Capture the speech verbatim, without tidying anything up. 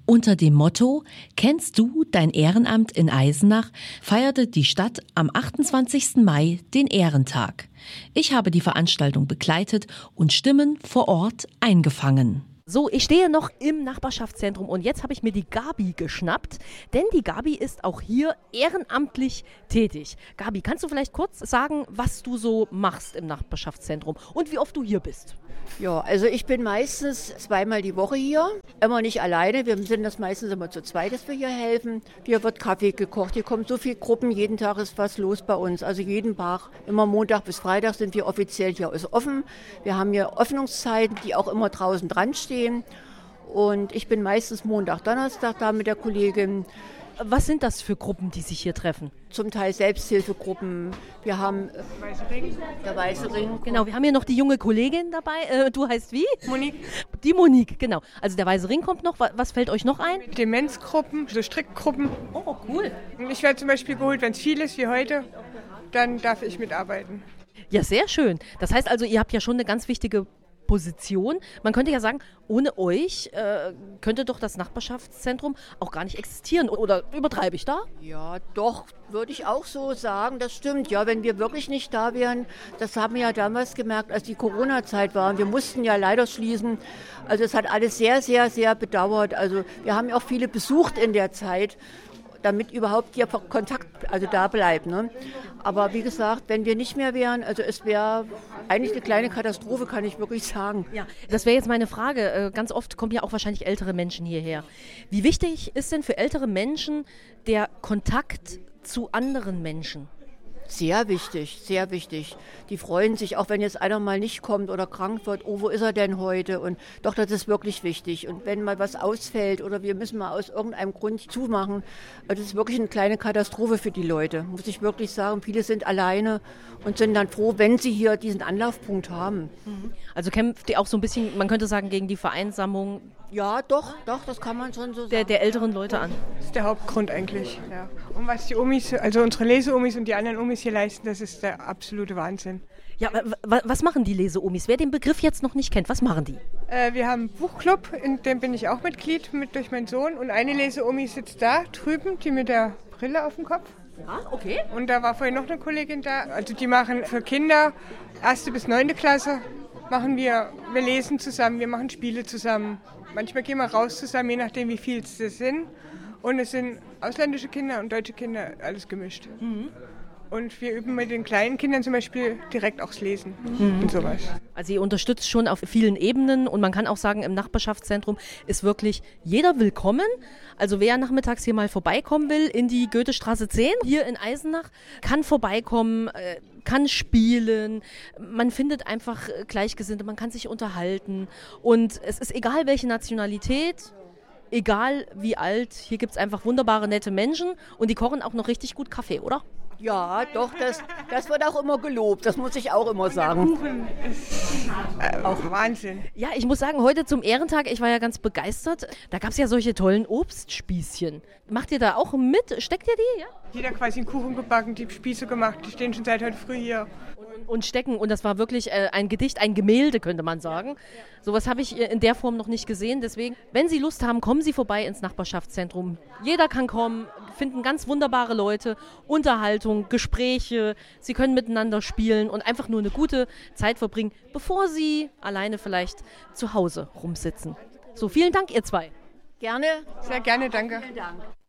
Unter dem Motto »Kennst du dein Ehrenamt in Eisenach« feierte die Stadt am achtundzwanzigsten Mai den Ehrentag. Ich habe die Veranstaltung begleitet und Stimmen vor Ort eingefangen. So, ich stehe noch im Nachbarschaftszentrum und jetzt habe ich mir die Gabi geschnappt, denn die Gabi ist auch hier ehrenamtlich tätig. Gabi, kannst du vielleicht kurz sagen, was du so machst im Nachbarschaftszentrum und wie oft du hier bist? Ja, also ich bin meistens zweimal die Woche hier, immer nicht alleine. Wir sind das meistens immer zu zweit, dass wir hier helfen. Hier wird Kaffee gekocht, hier kommen so viele Gruppen, jeden Tag ist was los bei uns. Also jeden Tag, immer Montag bis Freitag sind wir offiziell hier offen. Wir haben hier Öffnungszeiten, die auch immer draußen dran stehen. Und ich bin meistens Montag, Donnerstag da mit der Kollegin. Was sind das für Gruppen, die sich hier treffen? Zum Teil Selbsthilfegruppen. Wir haben Weiße Ring. der Weiße Ring. Genau, wir haben hier noch die junge Kollegin dabei. Äh, du heißt wie? Monique. Die Monique, genau. Also der Weiße Ring kommt noch. Was fällt euch noch ein? Demenzgruppen, so Strickgruppen. Oh, cool. Und ich werde zum Beispiel geholt, wenn es viel ist wie heute, dann darf ich mitarbeiten. Ja, sehr schön. Das heißt also, ihr habt ja schon eine ganz wichtige Position. Man könnte ja sagen, ohne euch äh, könnte doch das Nachbarschaftszentrum auch gar nicht existieren. Oder übertreibe ich da? Ja, doch, würde ich auch so sagen. Das stimmt. Ja, wenn wir wirklich nicht da wären, das haben wir ja damals gemerkt, als die Corona-Zeit war. Wir mussten ja leider schließen. Also es hat alles sehr, sehr, sehr bedauert. Also wir haben ja auch viele besucht in der Zeit, damit überhaupt der Kontakt also da bleibt. Ne? Aber wie gesagt, wenn wir nicht mehr wären, also es wäre eigentlich eine kleine Katastrophe, kann ich wirklich sagen. Ja, das wäre jetzt meine Frage. Ganz oft kommen ja auch wahrscheinlich ältere Menschen hierher. Wie wichtig ist denn für ältere Menschen der Kontakt zu anderen Menschen? Sehr wichtig, sehr wichtig. Die freuen sich, auch wenn jetzt einer mal nicht kommt oder krank wird, oh, wo ist er denn heute? Und doch, das ist wirklich wichtig. Und wenn mal was ausfällt oder wir müssen mal aus irgendeinem Grund zumachen, das ist wirklich eine kleine Katastrophe für die Leute, muss ich wirklich sagen. Viele sind alleine und sind dann froh, wenn sie hier diesen Anlaufpunkt haben. Also kämpft ihr auch so ein bisschen, man könnte sagen, gegen die Vereinsamung Ja, doch, doch, das kann man schon so sagen. der, der älteren Leute an? Das ist der Hauptgrund eigentlich. Ja. Und was die Omis, also unsere Lese-Omis und die anderen Omis hier leisten, das ist der absolute Wahnsinn. Ja, w- w- was machen die Lese-Omis? Wer den Begriff jetzt noch nicht kennt, was machen die? Äh, wir haben einen Buchclub, in dem bin ich auch Mitglied, mit durch meinen Sohn. Und eine Lese-Omi sitzt da drüben, die mit der Brille auf dem Kopf. Ja, okay. Und da war vorhin noch eine Kollegin da. Also die machen für Kinder, erste bis neunte Klasse, machen wir, wir lesen zusammen, wir machen Spiele zusammen. Manchmal gehen wir raus zusammen, je nachdem wie viel es sind. Und es sind ausländische Kinder und deutsche Kinder, alles gemischt. Mhm. Und wir üben mit den kleinen Kindern zum Beispiel direkt auch das Lesen mhm. und sowas. Also ihr unterstützt schon auf vielen Ebenen und man kann auch sagen, im Nachbarschaftszentrum ist wirklich jeder willkommen. Also wer nachmittags hier mal vorbeikommen will, in die Goethestraße zehn, hier in Eisenach, kann vorbeikommen, kann spielen. Man findet einfach Gleichgesinnte, man kann sich unterhalten. Und es ist egal, welche Nationalität, egal wie alt, hier gibt es einfach wunderbare, nette Menschen und die kochen auch noch richtig gut Kaffee, oder? Ja, doch, das, das wird auch immer gelobt, das muss ich auch immer sagen. Der Kuchen ist äh, auch Wahnsinn. Ja, ich muss sagen, heute zum Ehrentag, ich war ja ganz begeistert, da gab es ja solche tollen Obstspießchen. Macht ihr da auch mit? Steckt ihr die? Ja? Jeder quasi einen Kuchen gebacken, die Spieße gemacht, die stehen schon seit heute früh hier. Und, und stecken, und das war wirklich äh, ein Gedicht, ein Gemälde, könnte man sagen. Sowas habe ich in der Form noch nicht gesehen, deswegen, wenn Sie Lust haben, kommen Sie vorbei ins Nachbarschaftszentrum. Jeder kann kommen, finden ganz wunderbare Leute, Unterhaltung, Gespräche, Sie können miteinander spielen und einfach nur eine gute Zeit verbringen, bevor Sie alleine vielleicht zu Hause rumsitzen. So, vielen Dank, ihr zwei. Gerne. Sehr gerne, danke. Vielen Dank.